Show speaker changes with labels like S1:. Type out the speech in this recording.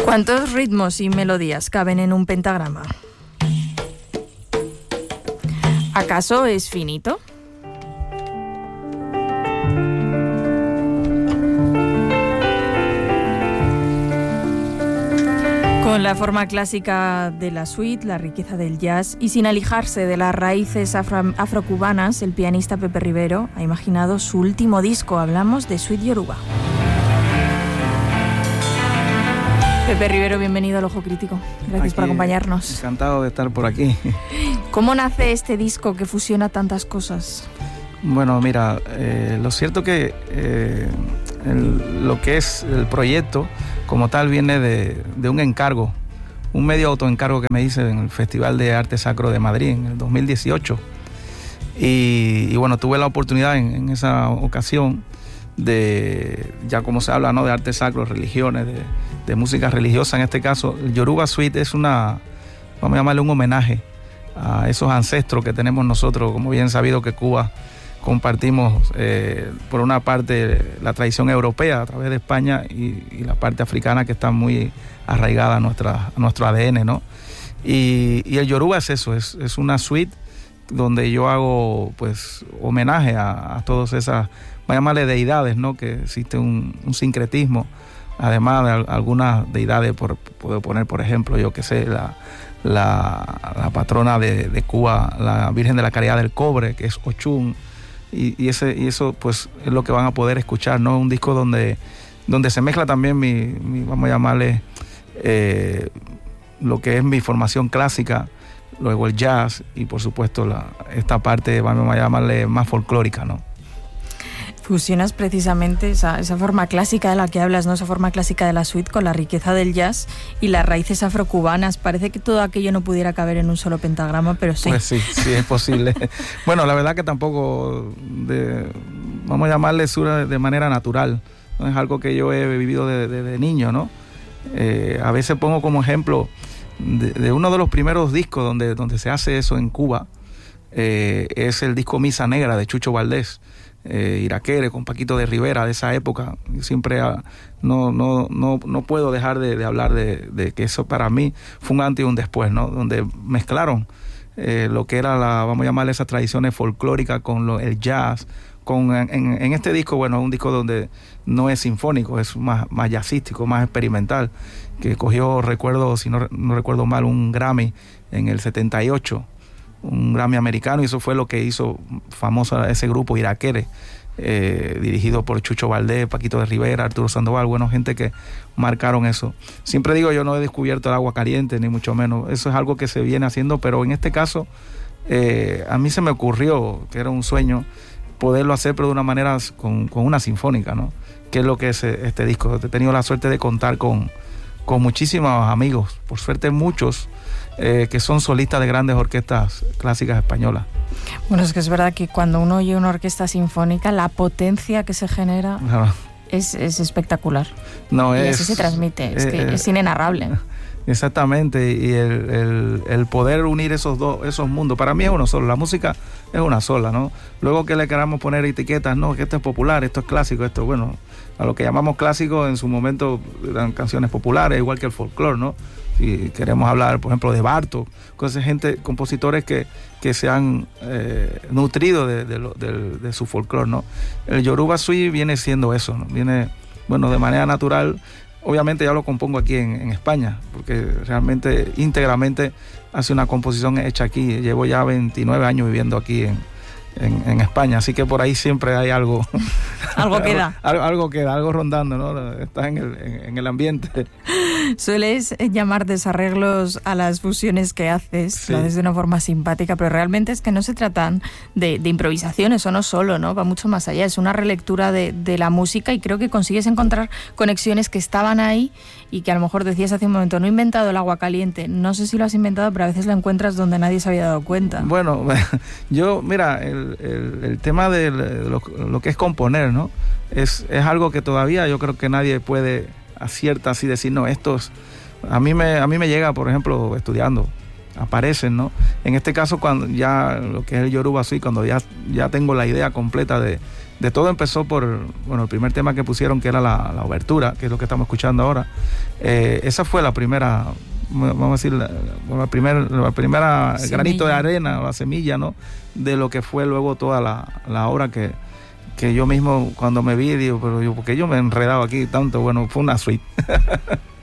S1: ¿Cuántos ritmos y melodías caben en un pentagrama? ¿Acaso es finito? Con la forma clásica de la suite, la riqueza del jazz y sin alejarse de las raíces afrocubanas, el pianista Pepe Rivero ha imaginado su último disco. Hablamos de Suite Yoruba. Pepe Rivero, bienvenido al Ojo Crítico. Gracias por acompañarnos.
S2: Encantado de estar por aquí.
S1: ¿Cómo nace este disco que fusiona tantas cosas?
S2: Bueno, mira, lo cierto que lo que es el proyecto como tal viene de un encargo, un medio autoencargo que me hice en el Festival de Arte Sacro de Madrid en el 2018. Y bueno, tuve la oportunidad en esa ocasión de, ya como se habla, ¿no?, de arte sacro, religiones, de música religiosa. En este caso, el Yoruba Suite es una, vamos a llamarle un homenaje a esos ancestros que tenemos nosotros, como bien sabido que Cuba compartimos por una parte la tradición europea a través de España y la parte africana que está muy arraigada a nuestro ADN, ¿no? Y el Yoruba es eso, es una suite donde yo hago pues homenaje a todas esas, voy a llamarle deidades, ¿no? Que existe un sincretismo, además de algunas deidades, puedo poner por ejemplo, yo que sé, la patrona de Cuba, la Virgen de la Caridad del Cobre, que es Ochun. Y eso pues es lo que van a poder escuchar, ¿no? Un disco donde se mezcla también mi vamos a llamarle lo que es mi formación clásica, luego el jazz y por supuesto esta parte, vamos a llamarle más folclórica, ¿no?
S1: Fusionas precisamente esa forma clásica de la que hablas, ¿no? Esa forma clásica de la suite con la riqueza del jazz y las raíces afrocubanas. Parece que todo aquello no pudiera caber en un solo pentagrama, pero sí.
S2: Pues sí es posible. Bueno, la verdad que tampoco, vamos a llamarle de manera natural. No es algo que yo he vivido desde niño, ¿no? A veces pongo como ejemplo de uno de los primeros discos donde se hace eso en Cuba. Es el disco Misa Negra de Chucho Valdés. Iraquere con Paquito de Rivera de esa época. Siempre no puedo dejar de hablar de que eso para mí fue un antes y un después, ¿no? Donde mezclaron lo que era vamos a llamarle esas tradiciones folclóricas con el jazz. En este disco, bueno, es un disco donde no es sinfónico, es más jazzístico, más experimental, que cogió, recuerdo, si no recuerdo mal, un Grammy en el 78, un Grammy americano, y eso fue lo que hizo famoso a ese grupo Iraquere, dirigido por Chucho Valdés, Paquito de Rivera, Arturo Sandoval, bueno, gente que marcaron eso. Siempre digo, yo no he descubierto el agua caliente, ni mucho menos, eso es algo que se viene haciendo, pero en este caso a mí se me ocurrió, que era un sueño, poderlo hacer, pero de una manera con una sinfónica, ¿no? Que es lo que es este disco. He tenido la suerte de contar con muchísimos amigos, por suerte muchos, que son solistas de grandes orquestas clásicas españolas.
S1: Bueno, es que es verdad que cuando uno oye una orquesta sinfónica, la potencia que se genera es espectacular.
S2: No,
S1: y así se transmite, es que es inenarrable.
S2: Exactamente, y el poder unir esos mundos, para mí es uno solo, la música es una sola, ¿no? Luego que le queramos poner etiquetas, no, que esto es popular, esto es clásico, esto, bueno, a lo que llamamos clásico en su momento eran canciones populares, igual que el folclore, ¿no? Si queremos hablar, por ejemplo, de Bartók, compositores que se han nutrido de su folclore, ¿no? El Yoruba Suite viene siendo eso, ¿no? Viene, bueno, de manera natural. Obviamente ya lo compongo aquí en España, porque realmente íntegramente hace una composición hecha aquí. Llevo ya 29 años viviendo aquí en España, así que por ahí siempre hay algo.
S1: Algo queda.
S2: algo queda, algo rondando, ¿no? Está en el ambiente.
S1: Sueles llamar desarreglos a las fusiones que haces,
S2: sí.
S1: Lo haces de una forma simpática, pero realmente es que no se tratan de improvisaciones, o no solo, ¿no? Va mucho más allá, es una relectura de la música y creo que consigues encontrar conexiones que estaban ahí y que a lo mejor decías hace un momento, no he inventado el agua caliente, no sé si lo has inventado, pero a veces lo encuentras donde nadie se había dado cuenta.
S2: Bueno, yo, mira, el tema de lo que es componer, ¿no? Es algo que todavía yo creo que nadie puede acierta así decir, no, a mí me llega, por ejemplo, estudiando aparecen, ¿no? En este caso, cuando ya lo que es el Yoruba Suite, cuando ya tengo la idea completa de todo, empezó por, bueno, el primer tema que pusieron, que era la obertura, que es lo que estamos escuchando ahora. Esa fue la primera, vamos a decir, la primera
S1: semilla,
S2: granito de arena, la semilla, ¿no? De lo que fue luego toda la obra que yo mismo, cuando me vi, digo, pero ¿por qué yo me he enredado aquí tanto? Bueno, fue una suite.